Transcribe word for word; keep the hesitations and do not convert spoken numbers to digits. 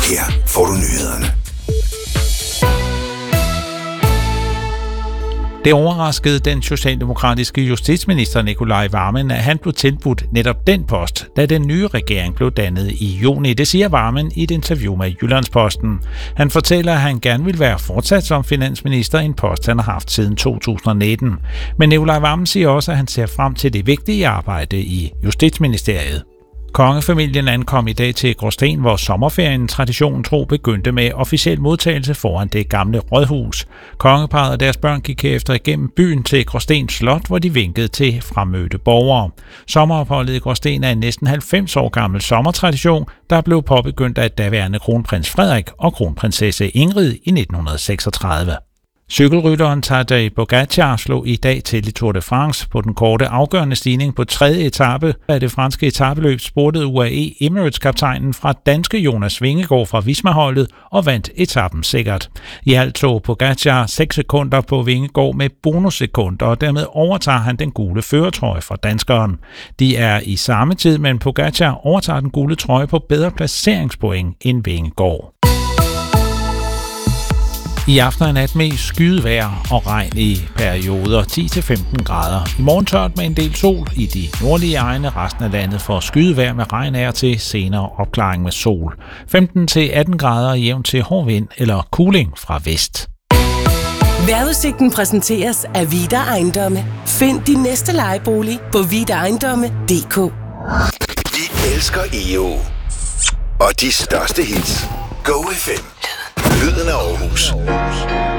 Her får du nyhederne. Det overraskede den socialdemokratiske justitsminister Nicolai Wammen, at han blev tilbudt netop den post, da den nye regering blev dannet i juni. Det siger Wammen i et interview med Jyllandsposten. Han fortæller, at han gerne vil være fortsat som finansminister, en post han har haft siden to tusind nitten. Men Nicolai Wammen siger også, at han ser frem til det vigtige arbejde i Justitsministeriet. Kongefamilien ankom i dag til Gråsten, hvor sommerferien traditionen tro begyndte med officiel modtagelse foran det gamle rådhus. Kongeparret og deres børn gik efter igennem byen til Gråsten Slot, hvor de vinkede til fremmødte borgere. Sommeropholdet i Gråsten er en næsten halvfems år gammel sommertradition, der blev påbegyndt af daværende kronprins Frederik og kronprinsesse Ingrid i nitten seksogtredive. Cykelrytteren Tadej Pogačar slog i dag til i Tour de France på den korte afgørende stigning på tredje etape af det franske etapeløb spurtede U A E Emirates-kaptajnen fra danske Jonas Vingegaard fra Visma-holdet og vandt etappen sikkert. I alt tog Pogačar seks sekunder på Vingegaard med bonussekunder, og dermed overtager han den gule førertrøje fra danskeren. De er i samme tid, men Pogačar overtager den gule trøje på bedre placeringspoint end Vingegaard. I aften og nat med skydevejr og regn i perioder ti til femten grader. I morgen tørt med en del sol i de nordlige egne. Resten af landet får skydevejr med regn af til, senere opklaring med sol. femten til atten grader jævn til hård vind eller kuling fra vest. Vejrudsigten præsenteres af Vida Ejendomme. Find din næste lejebolig på vida ejendomme punktum d k. Vi elsker E O og de største hits. Go F M. Lyden af Aarhus.